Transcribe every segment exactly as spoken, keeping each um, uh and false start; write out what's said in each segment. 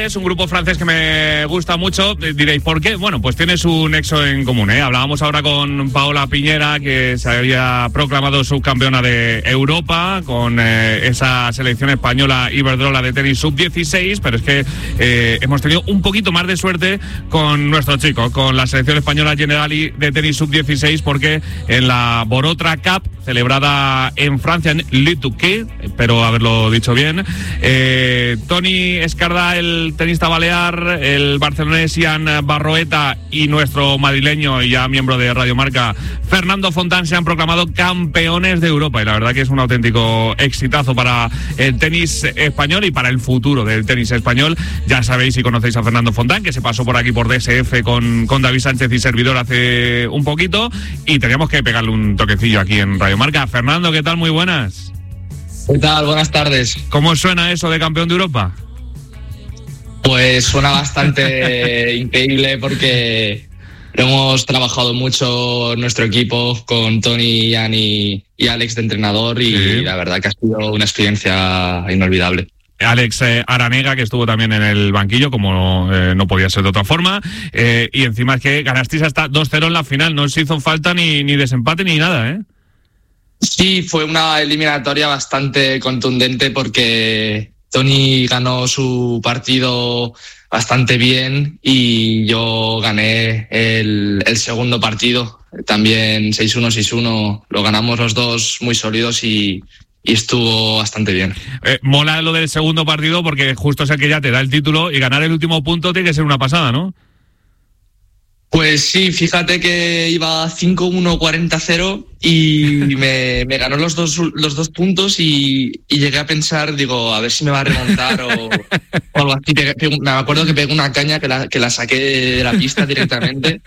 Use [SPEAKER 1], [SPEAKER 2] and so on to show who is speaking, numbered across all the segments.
[SPEAKER 1] Es un grupo francés que me gusta mucho. Diréis, ¿por qué? Bueno, pues tienes un nexo en común, ¿eh? Hablábamos ahora con Paola Piñera, que se había proclamado subcampeona de Europa con eh, esa selección española Iberdrola de tenis sub dieciséis, pero es que eh, hemos tenido un poquito más de suerte con nuestros chicos, con la selección española Generali de tenis sub dieciséis, porque en la Borotra Cup, celebrada en Francia, en Le Touquet, espero haberlo dicho bien, eh, Toni Escardà, el tenista balear, el barcelonés Ian Barroeta y nuestro madrileño y ya miembro de Radio Marca, Fernando Fontán, se han proclamado campeones de Europa, y la verdad que es un auténtico exitazo para el tenis español y para el futuro del tenis español. Ya sabéis, si conocéis a Fernando Fontán, que se pasó por aquí por D S F con, con David Sánchez y servidor hace un poquito, y teníamos que pegarle un toquecillo aquí en Radio Marca. Fernando, ¿qué tal? Muy buenas.
[SPEAKER 2] ¿Qué tal? Buenas tardes.
[SPEAKER 1] ¿Cómo suena eso de campeón de Europa?
[SPEAKER 2] Pues suena bastante increíble, porque hemos trabajado mucho nuestro equipo con Toni, Ian y, y Alex de entrenador, y sí, la verdad que ha sido una experiencia inolvidable.
[SPEAKER 1] Alex eh, Aranega, que estuvo también en el banquillo, como eh, no podía ser de otra forma, eh, y encima es que ganasteis hasta dos cero en la final, no os hizo falta ni, ni desempate ni nada, ¿eh?
[SPEAKER 2] Sí, fue una eliminatoria bastante contundente, porque Toni ganó su partido bastante bien y yo gané el, el segundo partido, también seis uno, seis uno, lo ganamos los dos muy sólidos y, y estuvo bastante bien.
[SPEAKER 1] Eh, mola lo del segundo partido, porque justo es el que ya te da el título, y ganar el último punto tiene que ser una pasada, ¿no?
[SPEAKER 2] Pues sí, fíjate que iba cinco uno, cuarenta cero y me, me ganó los dos, los dos puntos y, y llegué a pensar, digo, a ver si me va a remontar o, o algo así. Pegué, pegué, me acuerdo que pegué una caña que la, que la saqué de la pista directamente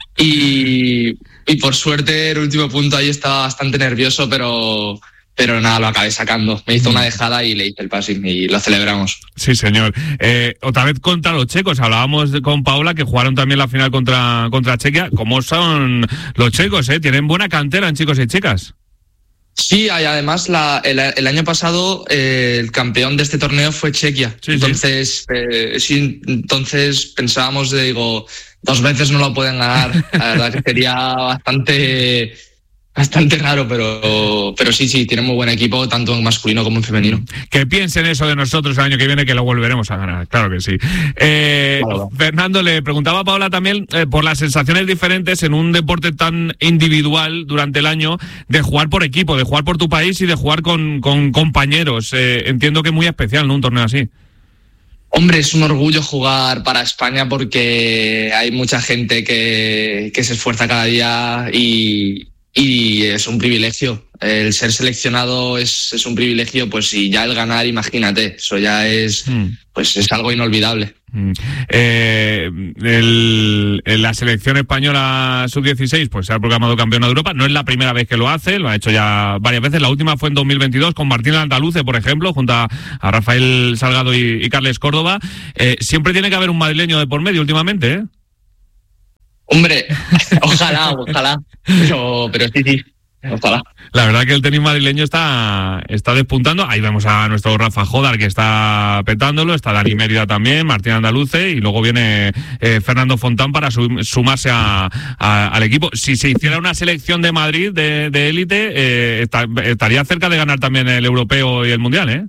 [SPEAKER 2] y, y por suerte el último punto ahí estaba bastante nervioso, pero... Pero nada, lo acabé sacando. Me hizo una dejada y le hice el passing y lo celebramos.
[SPEAKER 1] Sí, señor. Eh, otra vez contra los checos. Hablábamos de, con Paola, que jugaron también la final contra, contra Chequia. ¿Cómo son los checos, eh? Tienen buena cantera en chicos y chicas.
[SPEAKER 2] Sí, y además la, el, el año pasado eh, el campeón de este torneo fue Chequia. Sí, entonces, sí. Eh, sí, entonces pensábamos, de, digo, dos veces no lo pueden ganar. La verdad que sería bastante... Bastante raro, pero, pero sí, sí, tiene muy buen equipo, tanto en masculino como en femenino.
[SPEAKER 1] Que piensen eso de nosotros el año que viene, que lo volveremos a ganar, claro que sí. Eh, claro. Fernando, le preguntaba a Paola también eh, por las sensaciones diferentes en un deporte tan individual durante el año, de jugar por equipo, de jugar por tu país y de jugar con, con compañeros. Eh, entiendo que es muy especial, ¿no?, un torneo así.
[SPEAKER 2] Hombre, es un orgullo jugar para España, porque hay mucha gente que, que se esfuerza cada día y... Y es un privilegio. El ser seleccionado es, es un privilegio, pues, y ya el ganar, imagínate, eso ya es, mm. pues es algo inolvidable.
[SPEAKER 1] Mm. Eh, el, la selección española sub dieciséis pues se ha proclamado campeona de Europa. No es la primera vez que lo hace, lo ha hecho ya varias veces. La última fue en dos mil veintidós con Martín Andaluce, por ejemplo, junto a, a Rafael Salgado y, y Carles Córdoba. Eh, siempre tiene que haber un madrileño de por medio últimamente, ¿eh?
[SPEAKER 2] Hombre, ojalá, ojalá, pero, pero sí, sí, ojalá.
[SPEAKER 1] La verdad que el tenis madrileño está, está despuntando. Ahí vemos a nuestro Rafa Jodar, que está petándolo, está Dani Mérida también, Martín Andaluce, y luego viene eh, Fernando Fontán para sum, sumarse a, a, al equipo. Si se hiciera una selección de Madrid de, de élite, eh, está, estaría cerca de ganar también el europeo y el mundial, ¿eh?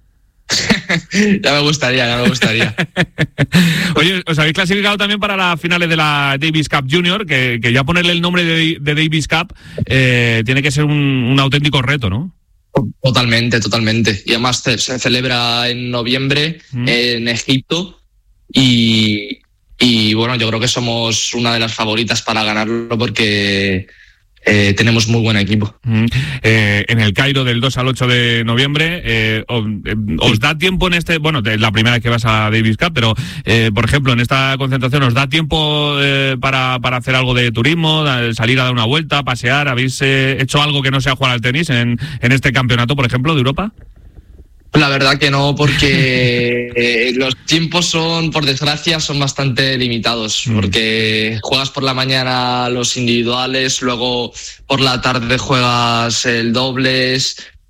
[SPEAKER 2] Ya me gustaría, ya me gustaría.
[SPEAKER 1] Oye, os habéis clasificado también para las finales de la Davis Cup Junior, que, que ya ponerle el nombre de, de Davis Cup eh, tiene que ser un, un auténtico reto, ¿no?
[SPEAKER 2] Totalmente, totalmente. Y además se, se celebra en noviembre mm. en Egipto y, y bueno, yo creo que somos una de las favoritas para ganarlo, porque... Eh, tenemos muy buen equipo.
[SPEAKER 1] Mm. Eh, en el Cairo del dos al ocho de noviembre, eh, os, eh, ¿os da tiempo en este, bueno, es la primera vez que vas a Davis Cup, pero eh, por ejemplo en esta concentración, ¿os da tiempo eh, para, para hacer algo de turismo, salir a dar una vuelta, pasear? ¿Habéis eh, hecho algo que no sea jugar al tenis en, en este campeonato, por ejemplo, de Europa?
[SPEAKER 2] La verdad que no, porque eh, los tiempos son, por desgracia, son bastante limitados, mm. porque juegas por la mañana los individuales, luego por la tarde juegas el dobles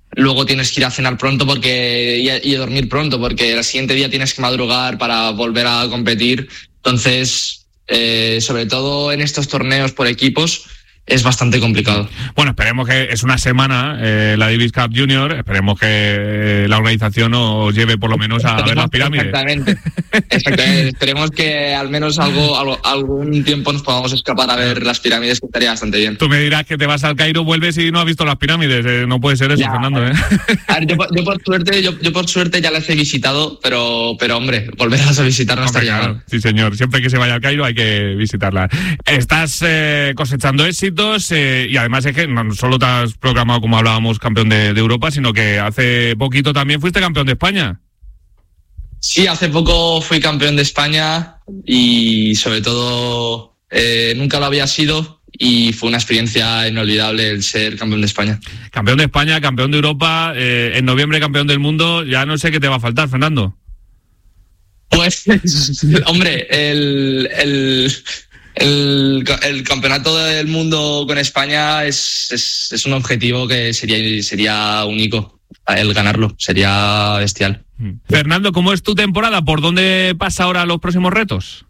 [SPEAKER 2] luego tienes que ir a cenar pronto porque y a, y a dormir pronto porque el siguiente día tienes que madrugar para volver a competir. Entonces, eh, sobre todo en estos torneos por equipos, es bastante complicado.
[SPEAKER 1] Bueno, esperemos que es una semana eh, la Davis Cup Junior, esperemos que eh, la organización os lleve por lo menos a ver las pirámides.
[SPEAKER 2] Exactamente. Exactamente. Esperemos que al menos algo, algo algún tiempo nos podamos escapar a ver las pirámides, que estaría bastante bien.
[SPEAKER 1] Tú me dirás que te vas al Cairo, vuelves y no has visto las pirámides, eh, no puede ser eso, ya, Fernando, ¿eh?
[SPEAKER 2] A ver, yo, yo por suerte, yo, yo por suerte ya las he visitado, pero, pero hombre, volverlas a visitar no estaría mal. Claro.
[SPEAKER 1] Sí, señor, siempre que se vaya al Cairo hay que visitarla. Estás eh, cosechando éxitos. Eh, y además es que no solo te has proclamado, como hablábamos, campeón de, de Europa, sino que hace poquito también fuiste campeón de España.
[SPEAKER 2] Sí, hace poco fui campeón de España y sobre todo eh, nunca lo había sido y fue una experiencia inolvidable el ser campeón de España.
[SPEAKER 1] Campeón de España, campeón de Europa, eh, en noviembre campeón del mundo, ya no sé qué te va a faltar, Fernando.
[SPEAKER 2] Pues, hombre, el... el El, el campeonato del mundo con España es, es, es un objetivo que sería, sería único. El ganarlo sería bestial.
[SPEAKER 1] Fernando, ¿cómo es tu temporada? ¿Por dónde pasa ahora los próximos retos?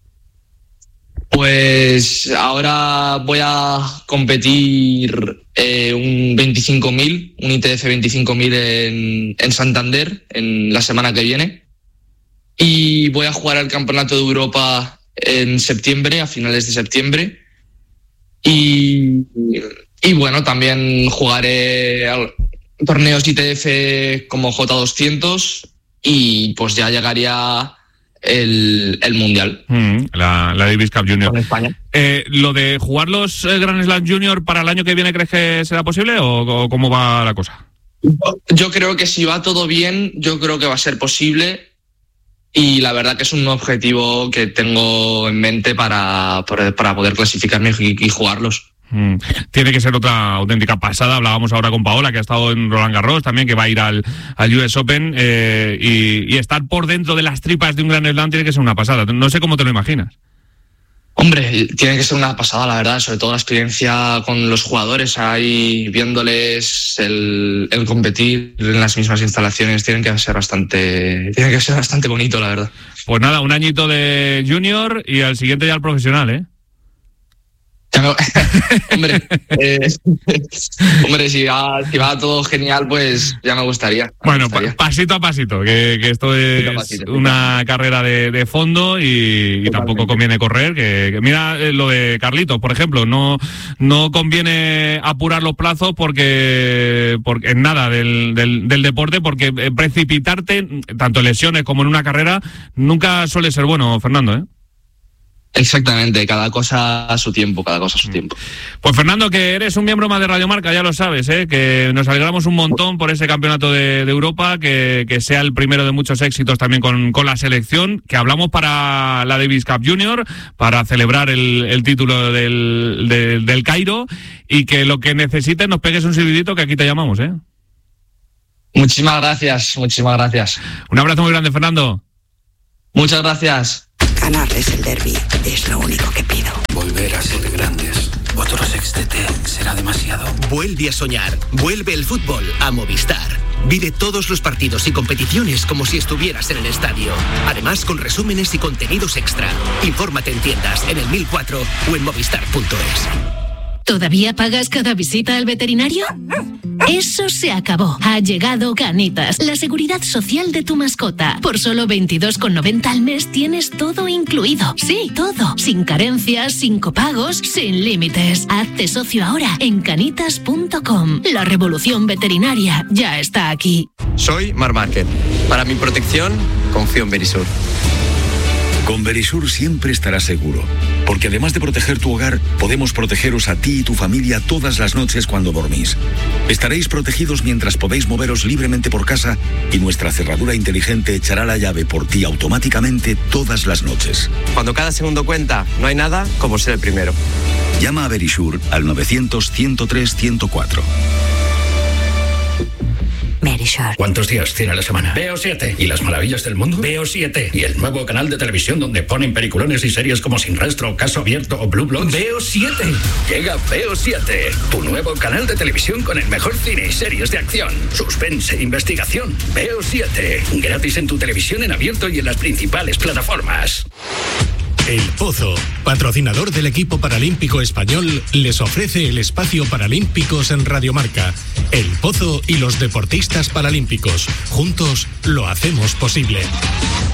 [SPEAKER 2] Pues ahora voy a competir eh, un veinticinco mil, un I T F veinticinco mil en, en Santander en la semana que viene. Y voy a jugar al Campeonato de Europa en septiembre, a finales de septiembre. Y, y bueno, también jugaré torneos I T F como J doscientos y pues ya llegaría el, el Mundial.
[SPEAKER 1] Mm, la, la Davis Cup Junior.
[SPEAKER 2] Con España.
[SPEAKER 1] Eh, ¿Lo de jugar los eh, Grand Slam Junior para el año que viene crees que será posible o, o cómo va la cosa?
[SPEAKER 2] Yo, yo creo que si va todo bien, yo creo que va a ser posible. Y la verdad que es un objetivo que tengo en mente para, para poder clasificarme y, y jugarlos.
[SPEAKER 1] Mm. Tiene que ser otra auténtica pasada. Hablábamos ahora con Paola, que ha estado en Roland Garros también, que va a ir al, al U S Open, eh, y, y estar por dentro de las tripas de un Grand Slam tiene que ser una pasada. No sé cómo te lo imaginas.
[SPEAKER 2] Hombre, tiene que ser una pasada, la verdad, sobre todo la experiencia con los jugadores ahí, viéndoles el, el competir en las mismas instalaciones, tienen que ser bastante, tiene que ser bastante bonito, la verdad.
[SPEAKER 1] Pues nada, un añito de junior y al siguiente ya el profesional, ¿eh?
[SPEAKER 2] No, hombre, eh, hombre, si va, si va todo genial, pues ya me gustaría. Me
[SPEAKER 1] bueno,
[SPEAKER 2] gustaría.
[SPEAKER 1] pasito a pasito, que, que esto es pasito, pasito, una pasito. carrera de, de fondo y, y tampoco conviene correr. Que, que mira eh, lo de Carlitos, por ejemplo, no, no conviene apurar los plazos porque, porque en nada del, del, del deporte, porque precipitarte, tanto en lesiones como en una carrera, nunca suele ser bueno, Fernando, ¿eh?
[SPEAKER 2] Exactamente, cada cosa a su tiempo, cada cosa a su tiempo.
[SPEAKER 1] Pues Fernando, que eres un miembro más de Radio Marca, ya lo sabes, ¿eh? Que nos alegramos un montón por ese campeonato de, de Europa, que, que sea el primero de muchos éxitos también con, con la selección, que hablamos para la Davis Cup Junior, para celebrar el, el título del, del, del Cairo, y que lo que necesites nos pegues un silbidito, que aquí te llamamos, ¿eh?
[SPEAKER 2] Muchísimas gracias, muchísimas gracias.
[SPEAKER 1] Un abrazo muy grande, Fernando.
[SPEAKER 2] Muchas gracias.
[SPEAKER 3] Ganarles el derbi es lo único que pido.
[SPEAKER 4] Volver a ser grandes. Otro sextete será demasiado.
[SPEAKER 5] Vuelve a soñar. Vuelve el fútbol a Movistar. Vive todos los partidos y competiciones como si estuvieras en el estadio. Además, con resúmenes y contenidos extra. Infórmate en tiendas, en el mil cuatro o en movistar punto es.
[SPEAKER 6] ¿Todavía pagas cada visita al veterinario? Eso se acabó. Ha llegado Canitas, la seguridad social de tu mascota. Por solo veintidós con noventa al mes tienes todo incluido. Sí, todo. Sin carencias, sin copagos, sin límites. Hazte socio ahora en canitas punto com. La revolución veterinaria ya está aquí.
[SPEAKER 7] Soy Marc Márquez. Para mi protección, confío en Verisur.
[SPEAKER 8] Con Verisur siempre estarás seguro, porque además de proteger tu hogar, podemos protegeros a ti y tu familia todas las noches cuando dormís. Estaréis protegidos mientras podéis moveros libremente por casa y nuestra cerradura inteligente echará la llave por ti automáticamente todas las noches.
[SPEAKER 7] Cuando cada segundo cuenta, no hay nada como ser el primero.
[SPEAKER 8] Llama a Verisur al novecientos, ciento tres, ciento cuatro.
[SPEAKER 3] Merece
[SPEAKER 9] Verisure.
[SPEAKER 4] ¿Cuántos días tiene la semana? Veo siete. ¿Y las maravillas del mundo? Veo siete. ¿Y el nuevo canal de televisión donde ponen peliculones y series como Sin Rastro, Caso Abierto o Blue Bloods? Veo siete. Llega Veo siete, tu nuevo canal de televisión con el mejor cine y series de acción, suspense, investigación. Veo siete. Gratis en tu televisión en abierto y en las principales plataformas.
[SPEAKER 10] El Pozo, patrocinador del equipo paralímpico español, les ofrece el espacio Paralímpicos en Radio Marca. El Pozo y los deportistas paralímpicos. Juntos lo hacemos posible.